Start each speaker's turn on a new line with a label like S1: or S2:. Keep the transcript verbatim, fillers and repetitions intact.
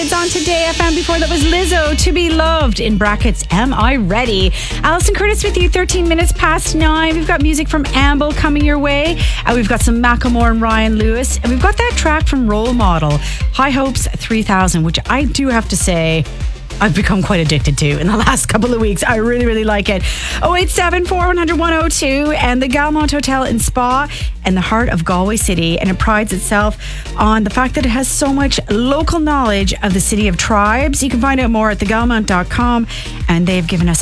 S1: It's on Today F M. Before that was Lizzo, To Be Loved, in brackets, Am I Ready? Alison Curtis with you, thirteen minutes past nine. We've got music from Amble coming your way. And we've got some Macklemore and Ryan Lewis. And we've got that track from Role Model, High Hopes three thousand, which I do have to say, I've become quite addicted to in the last couple of weeks. I really, really like it. oh eight seven, four one zero zero, one zero two and the Galmont Hotel and Spa in the heart of Galway City. And it prides itself on the fact that it has so much local knowledge of the city of tribes. You can find out more at the galmont dot com, and they've given us